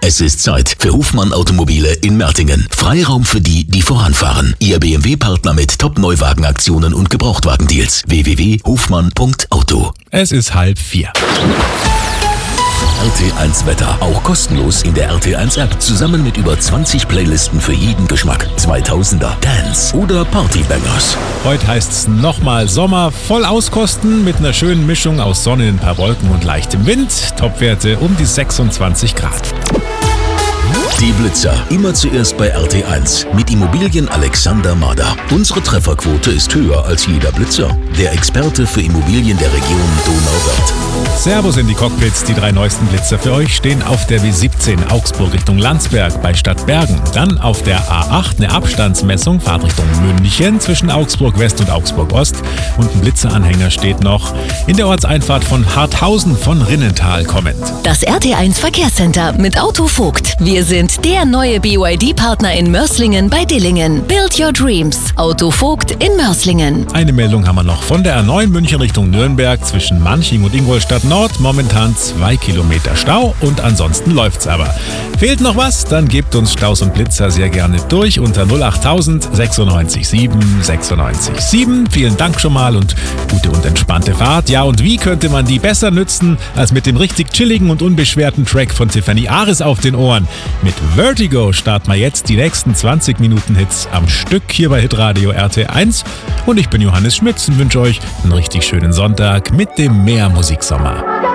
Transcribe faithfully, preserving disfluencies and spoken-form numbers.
Es ist Zeit für Hofmann Automobile in Mertingen. Freiraum für die, die voranfahren. Ihr B M W-Partner mit Top-Neuwagenaktionen und Gebrauchtwagendeals. w w w punkt hofmann punkt auto. Es ist halb vier. R T eins Wetter. Auch kostenlos in der R T eins App. Zusammen mit über zwanzig Playlisten für jeden Geschmack. zweitausender, Dance oder Partybangers. Heute heißt's nochmal Sommer, voll auskosten mit einer schönen Mischung aus Sonne, ein paar Wolken und leichtem Wind. Topwerte um die sechsundzwanzig Grad. Die Blitzer. Immer zuerst bei R T eins. Mit Immobilien Alexander Mader. Unsere Trefferquote ist höher als jeder Blitzer. Der Experte für Immobilien der Region Donauwörth. Servus in die Cockpits. Die drei neuesten Blitzer für euch stehen auf der W siebzehn Augsburg Richtung Landsberg bei Stadtbergen. Dann auf der A acht eine Abstandsmessung, Fahrt Richtung München zwischen Augsburg West und Augsburg Ost. Und ein Blitzeranhänger steht noch in der Ortseinfahrt von Harthausen von Rinnental kommend. Das R T eins Verkehrscenter mit Auto Vogt. Wir sind der neue B Y D-Partner in Mörslingen bei Dillingen. Build your dreams. Auto Vogt in Mörslingen. Eine Meldung haben wir noch von der A neun München Richtung Nürnberg zwischen Manching und Ingolstadt Nord. Momentan zwei Kilometer Stau und ansonsten läuft's aber. Fehlt noch was? Dann gebt uns Staus und Blitzer sehr gerne durch unter null achttausend sechsundneunzig sieben sechsundneunzig sieben. Vielen Dank schon mal und gute und entspannte Fahrt. Ja, und wie könnte man die besser nützen als mit dem richtig chilligen und unbeschwerten Track von Tiffany Ares auf den Ohren? Mit Vertigo starten wir jetzt die nächsten zwanzig Minuten Hits am Stück hier bei Hitradio R T eins. Und ich bin Johannes Schmitz und wünsche euch einen richtig schönen Sonntag mit dem Mehr Musiksommer.